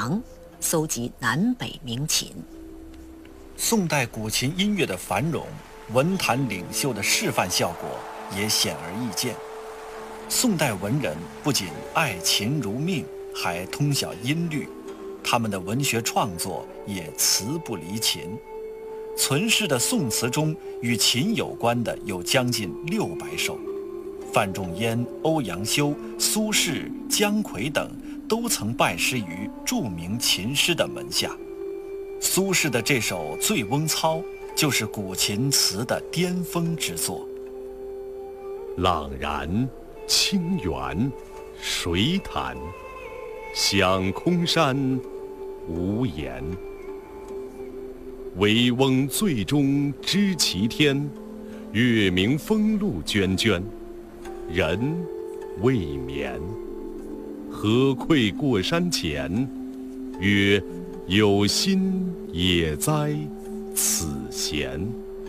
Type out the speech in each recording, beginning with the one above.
唐，搜集南北名琴。 宋代古琴音乐的繁荣，文坛领袖的示范效果也显而易见。宋代文人不仅爱琴如命，还通晓音律，他们的文学创作也词不离琴。存世的宋词中与琴有关的有将近600首，范仲淹、欧阳修、苏轼、姜夔等都曾拜师于著名琴师的门下。苏轼的这首《醉翁操》就是古琴词的巅峰之作。 朗然清源水潭，响空山无言。惟翁醉中知其天，月明风露涓涓。人未眠，何愧过山前？曰：有心也哉此闲。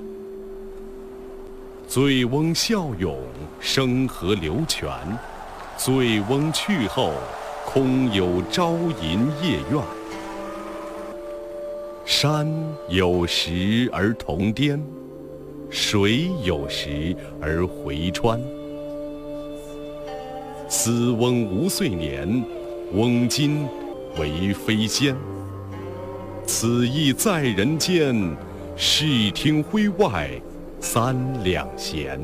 醉翁笑咏生河流泉，醉翁去后，空有朝吟夜怨。山有时而同巅，水有时而回川。思翁无岁年，翁今为飞仙。此意在人间，视听徽外3两闲。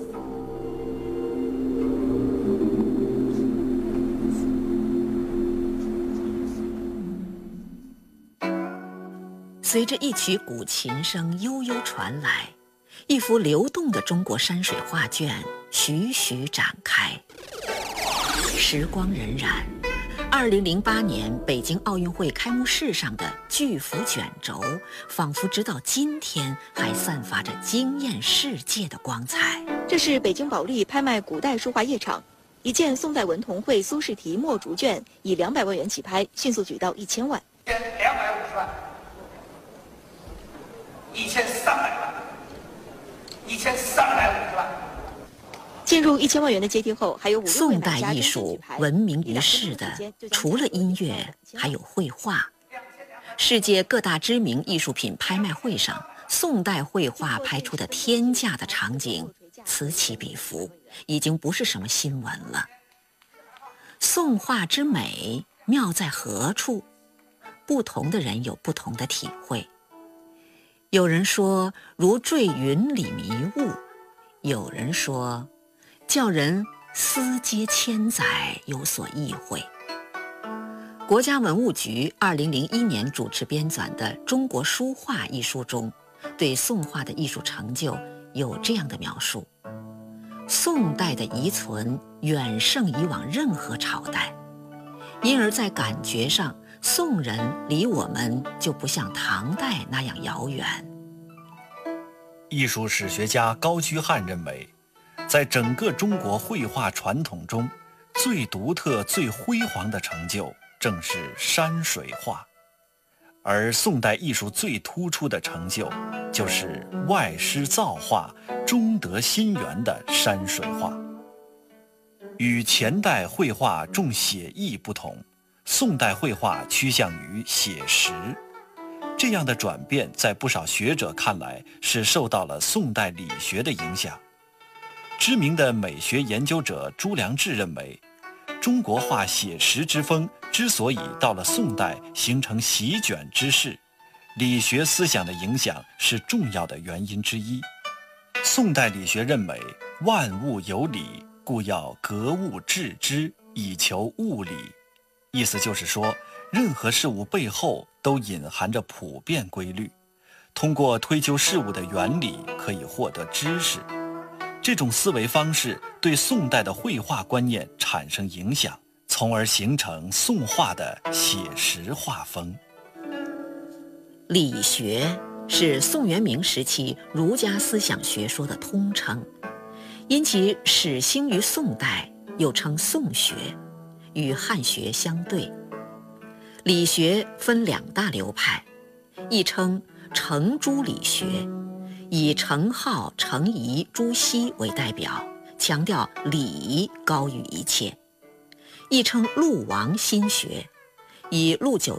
随着一曲古琴声悠悠传来，一幅流动的中国山水画卷徐徐展开。时光荏苒，2008年北京奥运会开幕式上的巨幅卷轴，仿佛直到今天还散发着惊艳世界的光彩。 这是北京保利拍卖古代书画夜场，一件宋代文同会苏轼题墨竹卷以200万元起拍，迅速举到1000万。 250万，1300万，1350万。 进入1000万元的阶梯后，还有5、6位宋代艺术闻名于世的，除了音乐，还有绘画。世界各大知名艺术品拍卖会上，宋代绘画拍出的天价的场景此起彼伏，已经不是什么新闻了。宋画之美妙在何处？不同的人有不同的体会。有人说如坠云里迷雾，有人说叫人思嗟千载有所意会。国家文物局2001年主持编纂的《中国书画》一书中，对宋画的艺术成就有这样的描述：宋代的遗存远胜以往任何朝代，因而在感觉上，宋人离我们就不像唐代那样遥远。 艺术史学家高居翰认为，在整个中国绘画传统中，最独特、最辉煌的成就正是山水画，而宋代艺术最突出的成就，就是外施造化、中得心源的山水画。与前代绘画重写意不同，宋代绘画趋向于写实。这样的转变在不少学者看来是受到了宋代理学的影响。知名的美学研究者朱良志认为，中国画写实之风之所以到了宋代形成席卷之势，理学思想的影响是重要的原因之一。宋代理学认为，万物有理，故要格物致知，以求物理。意思就是说，任何事物背后都隐含着普遍规律，通过推究事物的原理可以获得知识。这种思维方式对宋代的绘画观念产生影响，从而形成宋画的写实画风。 理学是宋元明时期儒家思想学说的通称，因其始兴于宋代，又称宋学，与汉学相对。理学分2大流派，一称程朱理学，以程颢、程颐、朱熹为代表，强调理高于一切；一称陆王心学，以陆九